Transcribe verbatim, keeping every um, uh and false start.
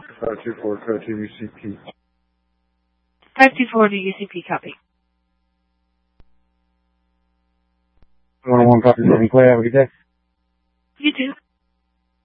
five two four, code to U C P. five two four to U C P, copy. one oh one, copy, Golden Clay. Have a good day. You too.